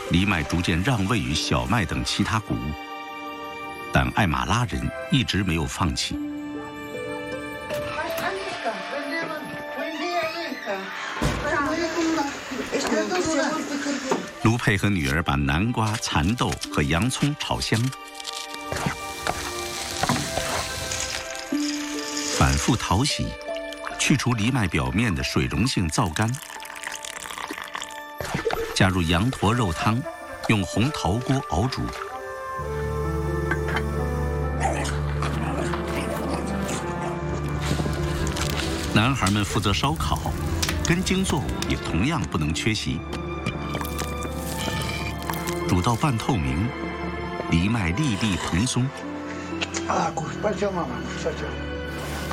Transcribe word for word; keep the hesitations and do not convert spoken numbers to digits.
藜麦逐渐让位于小麦等其他谷物，但艾马拉人一直没有放弃。卢佩和女儿把南瓜、蚕豆和洋葱炒香，反复淘洗，去除藜麦表面的水溶性皂苷，加入羊驼肉汤，用红陶锅熬煮。男孩们负责烧烤，根茎作物也同样不能缺席。煮到半透明，藜麦粒粒蓬松。 啊，滚！半香妈妈，小小。